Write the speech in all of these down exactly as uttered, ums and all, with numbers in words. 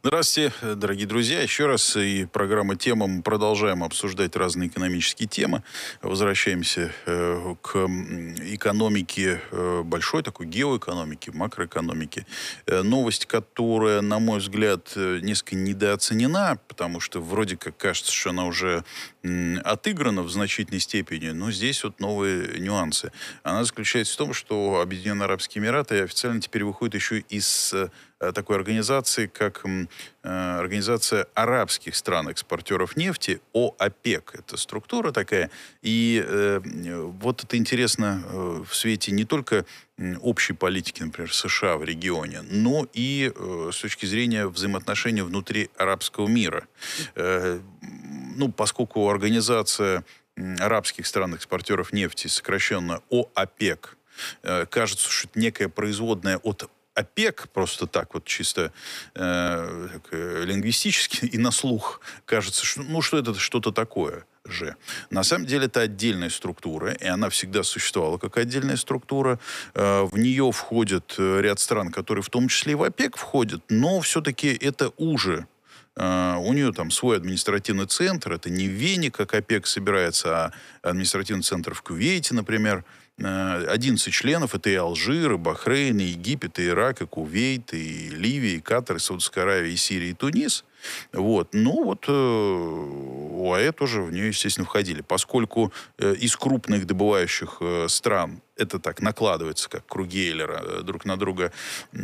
Здравствуйте, э, дорогие друзья. Еще раз и программа «Тема». Мы продолжаем обсуждать разные экономические темы. Возвращаемся э, к м, экономике, э, большой такой геоэкономике, макроэкономике. Э, новость, которая, на мой взгляд, э, несколько недооценена, потому что вроде как кажется, что она уже м, отыграна в значительной степени, но здесь вот новые нюансы. Она заключается в том, что Объединенные Арабские Эмираты официально теперь выходят еще из э, такой организации, как м, э, Организация арабских стран-экспортеров нефти, ОАПЕК. Это структура такая. И э, вот это интересно э, в свете не только м, общей политики, например, США в регионе, но и э, с точки зрения взаимоотношений внутри арабского мира. Э, ну, поскольку организация м, арабских стран-экспортеров нефти, сокращенно ОАПЕК, э, кажется, что это некая производная от ОПЕК, просто так вот чисто э, так, э, лингвистически и на слух кажется, что, ну, что это что-то такое же. На самом деле это отдельная структура, и она всегда существовала как отдельная структура. Э, в нее входит э, ряд стран, которые в том числе и в ОПЕК входят, но все-таки это уже. Uh, у нее там свой административный центр. Это не в Вене, как ОПЕК собирается, а административный центр в Кувейте, например. Uh, одиннадцать членов. Это и Алжир, и Бахрейн, и Египет, и Ирак, и Кувейт, и Ливия, и Катар, и Саудовская Аравия, и Сирия, и Тунис. Вот. Ну, вот э, ОАЭ тоже в нее, естественно, входили. Поскольку э, из крупных добывающих э, стран это так накладывается, как круги Эйлера, э, друг на друга э,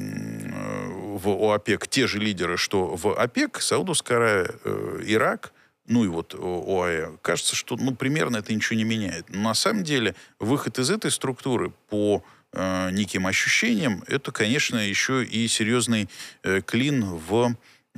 в ОАПЕК, те же лидеры, что в ОПЕК, Саудовская Аравия, э, Ирак, ну и вот ОАЭ, кажется, что ну, примерно это ничего не меняет. Но на самом деле выход из этой структуры по э, неким ощущениям, это, конечно, еще и серьезный э, клин в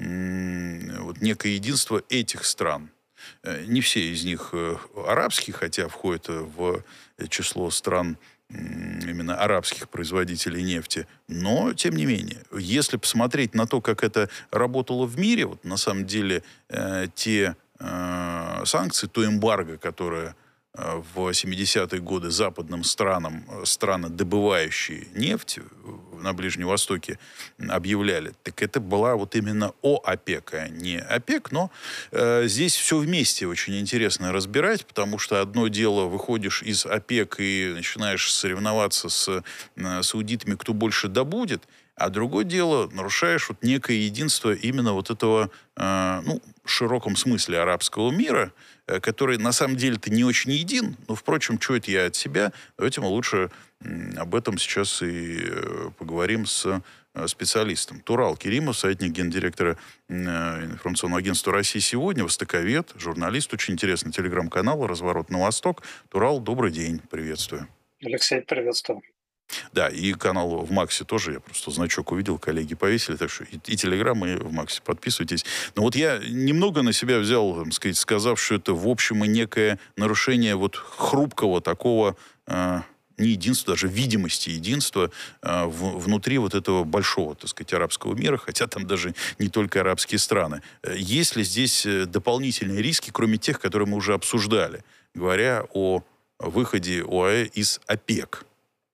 вот некое единство этих стран. Не все из них арабские, хотя входят в число стран именно арабских производителей нефти. Но, тем не менее, если посмотреть на то, как это работало в мире, вот на самом деле э, те э, санкции, то эмбарго, которое в семидесятые годы западным странам, страны, добывающие нефть на Ближнем Востоке, объявляли, так это была вот именно ОАПЕК, а не ОПЕК. Но э, здесь все вместе очень интересно разбирать, потому что одно дело, выходишь из ОПЕК и начинаешь соревноваться с э, саудитами, кто больше добудет, а другое дело, нарушаешь вот некое единство именно вот этого, э, ну, в широком смысле арабского мира, э, который на самом деле-то не очень един. Но, впрочем, что это я от себя? Давайте мы лучше э, об этом сейчас и э, поговорим с э, специалистом. Турал Керимов, советник гендиректора э, информационного агентства «Россия сегодня», востоковед, журналист, очень интересный телеграм-канал «Разворот на восток». Турал, добрый день, приветствую. Алексей, приветствую. Да, и канал в Максе тоже, я просто значок увидел, коллеги повесили, так что и, и Телеграм, и в Максе подписывайтесь. Но вот я немного на себя взял, так сказать, сказав, что это, в общем, и некое нарушение вот хрупкого такого, э, не единства, даже видимости единства э, в, внутри вот этого большого, так сказать, арабского мира, хотя там даже не только арабские страны. Есть ли здесь дополнительные риски, кроме тех, которые мы уже обсуждали, говоря о выходе ОАЭ из ОПЕК?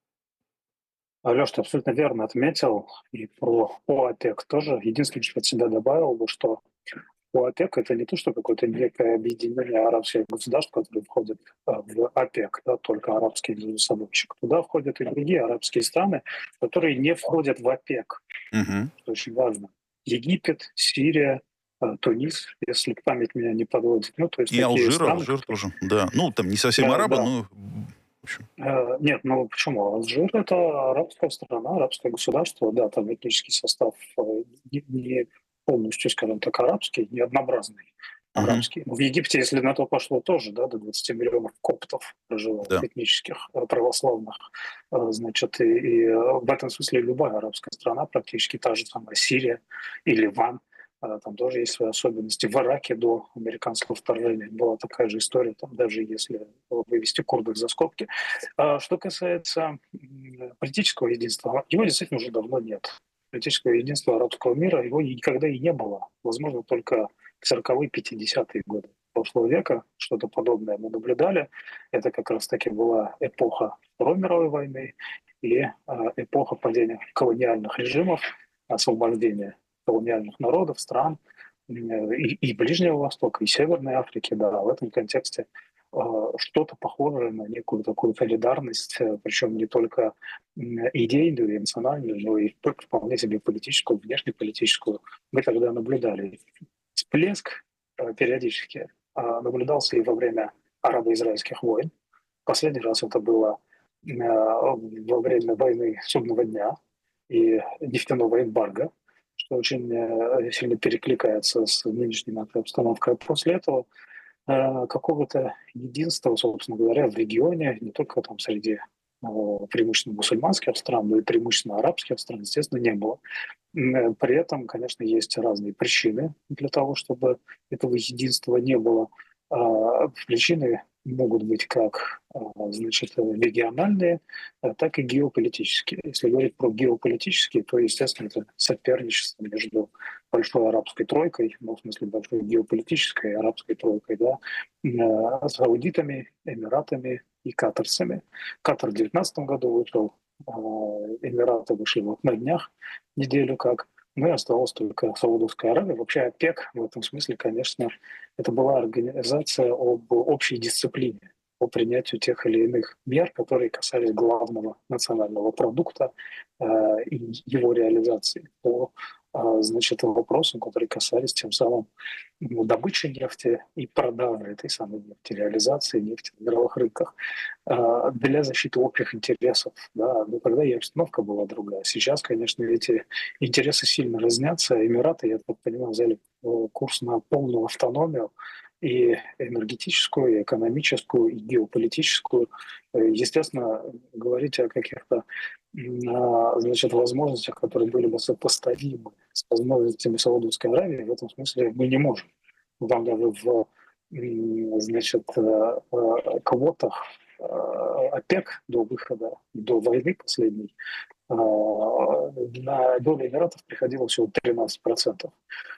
Алеш, ты абсолютно верно отметил. И про ОАПЕК тоже. Единственное, что от себя добавил бы, что ОАПЕК — это не то, что какое-то некое объединение арабских государств, которые входят в ОПЕК, да, только арабский междусобойчик. Туда входят и другие арабские страны, которые не входят в ОПЕК. Угу. Это очень важно. Египет, Сирия, Тунис, если память меня не подводит. Ну, то есть И такие Алжир, страны, Алжир которые... тоже, да. Ну, там не совсем Да, арабы, да. но... В общем. Э, Нет, ну почему? Алжир — это арабская страна, арабское государство, да, там этнический состав э, не не полностью, скажем так, арабский, не однообразный Угу. арабский. В Египте, если на то пошло, тоже, да, до двадцати миллионов коптов проживает, Да. этнических, э, православных. Э, Значит, и, и э, в этом смысле любая арабская страна, практически та же самая Сирия и Ливан, э, там тоже есть свои особенности. В Ираке до американского вторжения была такая же история, там даже если вывести курдов за скобки. А что касается м, политического единства, его действительно уже давно нет. Политического единства арабского мира, его никогда и не было. Возможно, только в сороковые, пятидесятые годы прошлого века что-то подобное мы наблюдали. Это как раз-таки была эпоха Второй мировой войны и а, эпоха падения колониальных режимов, освобождения колониальных народов, стран и, и Ближнего Востока, и Северной Африки, да, в этом контексте что-то похожее на некую такую солидарность, причем не только идейную и эмоциональную, но и вполне себе политическую, внешнеполитическую, мы тогда наблюдали. Всплеск периодически наблюдался и во время арабо-израильских войн. Последний раз это было во время войны Судного дня и нефтяного эмбарго, что очень сильно перекликается с нынешней обстановкой. После этого какого-то единства, собственно говоря, в регионе, не только там среди преимущественно мусульманских стран, но и преимущественно арабских стран, естественно, не было. При этом, конечно, есть разные причины для того, чтобы этого единства не было. Причины могут быть как, значит, региональные, так и геополитические. Если говорить про геополитические, то, естественно, это соперничество между большой арабской тройкой, ну, в смысле большой геополитической арабской тройкой, да, саудитами, эмиратами и катарцами. Катар в две тысячи девятнадцатом году вышел, Эмираты вышли вот на днях, неделю как. Ну и осталась только Саудовская Аравия. Вообще ОПЕК в этом смысле, конечно, это была организация об общей дисциплине, по принятию тех или иных мер, которые касались главного национального продукта э, и его реализации, по э, значит, вопросам, которые касались тем самым ну, добычи нефти и продажи этой самой нефти, реализации нефти на мировых рынках э, для защиты общих интересов. Да. Но тогда и обстановка была другая. Сейчас, конечно, эти интересы сильно разнятся. Эмираты, я так понимаю, взяли курс на полную автономию, и энергетическую, и экономическую, и геополитическую. Естественно, говорить о каких-то значит, возможностях, которые были бы сопоставимы с возможностями Саудовской Аравии, в этом смысле мы не можем. Там даже в значит, квотах ОПЕК до выхода, до войны последней, на долю Эмиратов приходило всего тринадцать процентов.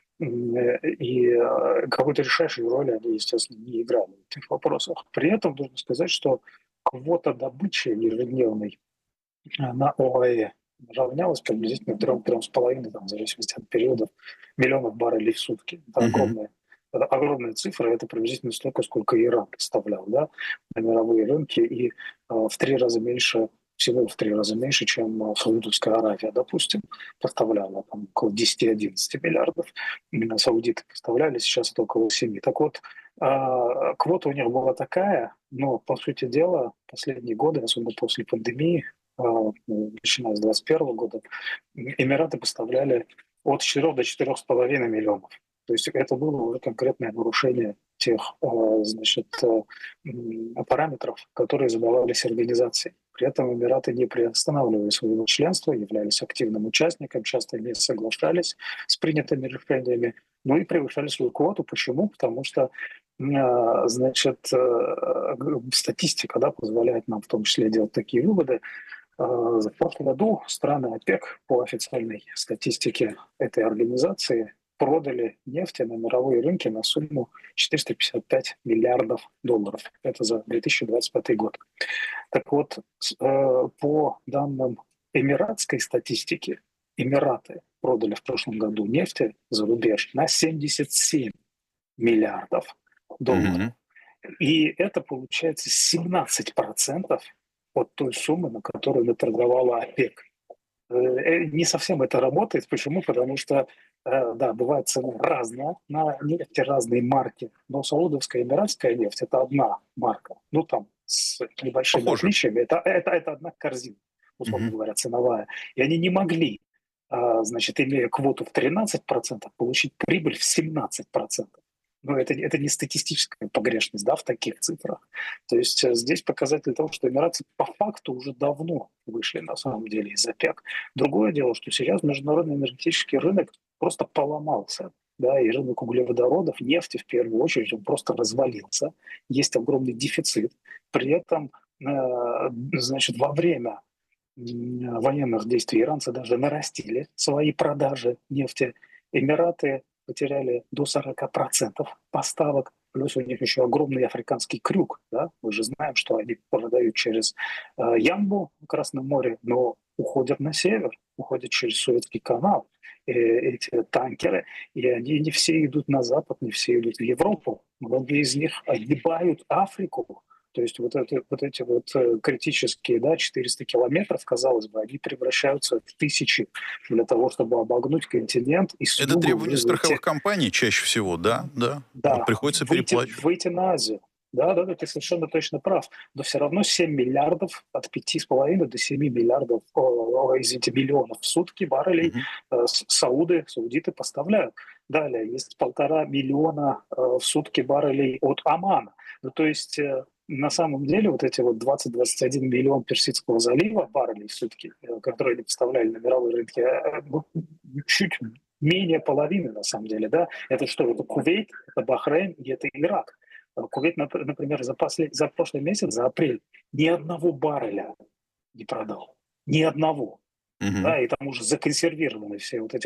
И какой-то решающей роли они, естественно, не играли в этих вопросах. При этом нужно сказать, что квота добычи ежедневной на ОАЭ равнялась приблизительно трем-трем с половиной, в зависимости от периодов, миллионов баррелей в сутки. Это mm-hmm. огромная, это огромная цифра, это приблизительно столько, сколько Иран поставлял, да, на мировые рынки, и э, в три раза меньше, всего в три раза меньше, чем Саудовская Аравия, допустим, поставляла там около десять-одиннадцать миллиардов. Именно саудиты поставляли, сейчас это около семи. Так вот, э, квота у них была такая, но, по сути дела, последние годы, особенно после пандемии, э, начиная с двадцать первого года, Эмираты поставляли от четырёх до четырёх с половиной миллионов. То есть это было уже конкретное нарушение тех значит, параметров, которые задавались организацией. При этом Эмираты не приостанавливали своего членства, являлись активным участником, часто не соглашались с принятыми решениями, но и превышали свою квоту. Почему? Потому что значит, статистика, да, позволяет нам в том числе делать такие выводы. В прошлом году страны ОПЕК по официальной статистике этой организации продали нефти на мировые рынки на сумму четыреста пятьдесят пять миллиардов долларов. Это за две тысячи двадцать пятый год. Так вот, по данным эмиратской статистики, Эмираты продали в прошлом году нефти за рубеж на семьдесят семь миллиардов долларов. Mm-hmm. И это получается семнадцать процентов от той суммы, на которую наторговала ОПЕК. Не совсем это работает. Почему? Потому что, да, бывает цена разная, на нефти разные марки, но саудовская и эмиратская нефть – это одна марка. Ну, там, с небольшими Похоже. отличиями. Это, это, это одна корзина, условно mm-hmm. говоря, ценовая. И они не могли, значит, имея квоту в тринадцать процентов, получить прибыль в семнадцать процентов. Но это, это не статистическая погрешность, да, в таких цифрах. То есть здесь показатель того, что эмиратцы по факту уже давно вышли на самом деле из ОПЕК. Другое дело, что сейчас международный энергетический рынок просто поломался. Да, и рынок углеводородов, нефти в первую очередь, он просто развалился. Есть огромный дефицит. При этом, э, значит, во время военных действий иранцы даже нарастили свои продажи нефти. Эмираты потеряли до сорок процентов поставок, плюс у них еще огромный африканский крюк. Да? Мы же знаем, что они продают через э, Ямбу в Красном море, но уходят на север, уходят через Суэцкий канал. э, эти танкеры, и они не все идут на Запад, не все идут в Европу. Многие из них огибают Африку. То есть вот, это, вот эти вот э, критические, да, четыреста километров, казалось бы, они превращаются в тысячи для того, чтобы обогнуть континент и с Это юга требование уже выйти. страховых компаний чаще всего, да, да. Вот Да, приходится выйти, переплачивать. выйти на Азию. Да, да, да, ты совершенно точно прав. Но все равно семь миллиардов, от пяти с половиной до семи миллиардов, о, о, извините, миллионов в сутки баррелей Мгм. э, с- сауды, саудиты поставляют. Далее есть полтора миллиона э, в сутки баррелей от Омана. Ну, то есть э, на самом деле вот эти вот двадцать-двадцать один миллион Персидского залива баррелей в сутки, э, которые они поставляли на мировые рынки, э, ну, чуть менее половины на самом деле, да. Это что? Это Кувейт, это Бахрейн и это Ирак. Э, Кувейт, нап- например, за, послед... за прошлый месяц, за апрель, ни одного барреля не продал. Ни одного. Мгм. Да, и там уже законсервированы все вот эти